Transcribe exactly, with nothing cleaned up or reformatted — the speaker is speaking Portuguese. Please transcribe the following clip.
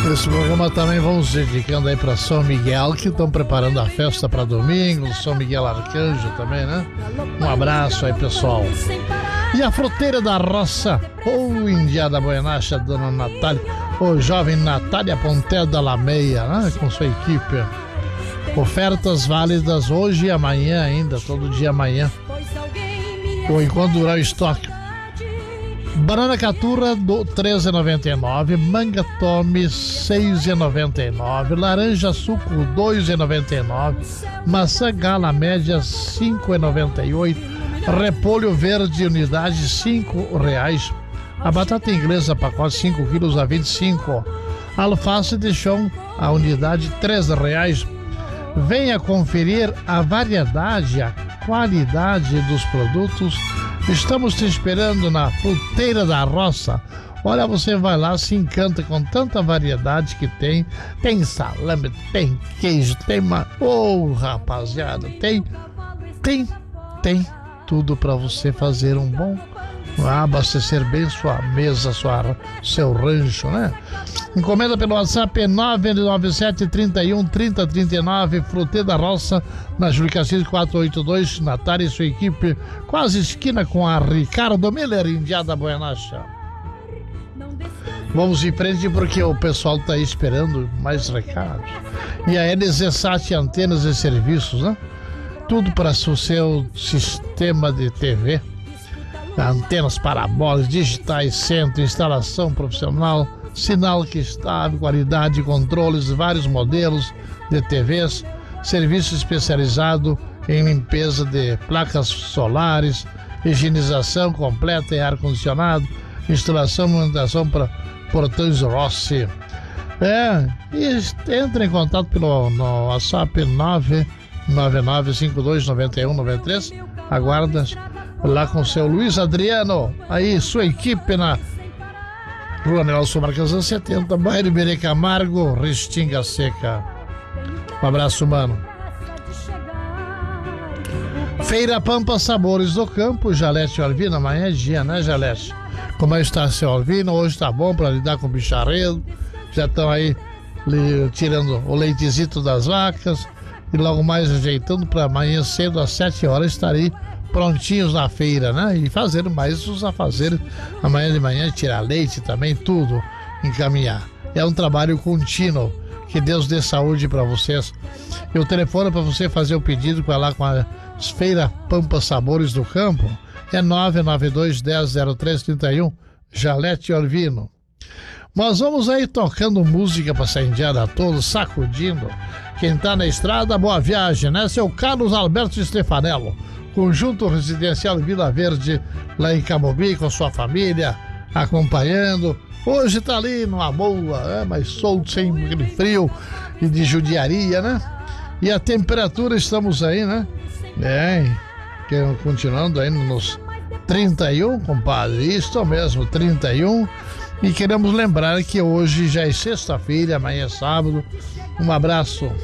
Esse programa também vamos dedicando aí para São Miguel, que estão preparando a festa para domingo, São Miguel Arcanjo também, né? Um abraço aí, pessoal. E a Fruteira da Roça, ou Indiada Buenacha, Dona Natália, ou Jovem Natália Ponté da Lameia, né? Com sua equipe. Ofertas válidas hoje e amanhã ainda, todo dia amanhã, ou enquanto durar o estoque. Banana Caturra do treze reais e noventa e nove centavos, manga Tome seis reais e noventa e nove centavos, laranja suco dois reais e noventa e nove centavos, maçã Gala média cinco reais e noventa e oito centavos, repolho verde unidade cinco reais, a batata inglesa pacote cinco quilos a vinte e cinco reais, alface de chão a unidade três reais. Venha conferir a variedade, a qualidade dos produtos. Estamos te esperando na Fruteira da Roça. Olha, você vai lá, se encanta com tanta variedade que tem. Tem salame, tem queijo, tem uma... Ô, oh, rapaziada, tem, tem, tem tudo para você fazer um bom... abastecer bem sua mesa, sua, seu rancho, né? Encomenda pelo WhatsApp nove nove sete, trinta e um, trinta, trinta e nove, Fruteira da Roça, na Júlio Cassis quatrocentos e oitenta e dois, Natália e sua equipe, quase esquina com a Ricardo Miller, Indiada Buenacha. Vamos em frente porque o pessoal está aí esperando mais recados. E a L Z Sat Antenas e Serviços, né? Tudo para o seu sistema de T V. Antenas parabólicas, digitais, centro, instalação profissional, sinal que estável, qualidade, controles, vários modelos de T Vs, serviço especializado em limpeza de placas solares, higienização completa em ar-condicionado, instalação e manutenção para portões Rossi. É, e entre em contato pelo no WhatsApp nove nove nove cinco dois nove um nove três, aguarda lá com o seu Luiz Adriano, aí sua equipe na Rua Nelson Marques setenta, bairro Iberê Camargo, Restinga Seca. Um abraço, mano. Feira Pampa Sabores do Campo, Jalete Alvino, amanhã é dia, né, Jalete? Como está seu Alvino? Hoje tá bom para lidar com bicharreiro, já estão aí li, tirando o leitezito das vacas e logo mais ajeitando para amanhã cedo às sete horas estarei prontinhos na feira, né? E fazendo mais os afazeres amanhã de manhã, tirar leite também, tudo encaminhar. É um trabalho contínuo. Que Deus dê saúde para vocês. E o telefone para você fazer o pedido para lá com a Feira Pampa Sabores do Campo é nove nove dois, dez, zero três, trinta e um, Jalete Orvino. Nós vamos aí tocando música para incendiar a todos, sacudindo. Quem tá na estrada, boa viagem, né? Seu Carlos Alberto Stefanello. Conjunto Residencial Vila Verde, lá em Camobi, com sua família, acompanhando. Hoje tá ali numa boa, é, mas solto, sem aquele frio e de judiaria, né? E a temperatura, estamos aí, né? É, continuando aí nos trinta e um, compadre, isso mesmo, trinta e um. E queremos lembrar que hoje já é sexta-feira, amanhã é sábado. Um abraço